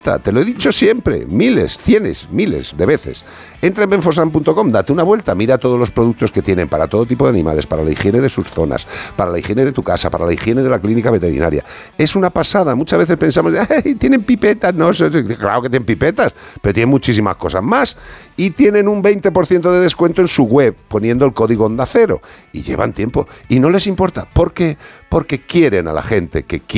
Te lo he dicho siempre, miles de veces. Entra en benfosan.com, date una vuelta, mira todos los productos que tienen para todo tipo de animales, para la higiene de sus zonas, para la higiene de tu casa, para la higiene de la clínica veterinaria. Es una pasada. Muchas veces pensamos, ¡ay, tienen pipetas! No, claro que tienen pipetas, pero tienen muchísimas cosas más. Y tienen un 20% de descuento en su web, poniendo el código Onda Cero. Y llevan tiempo. Y no les importa. ¿Por qué? Porque quieren a la gente que quiere.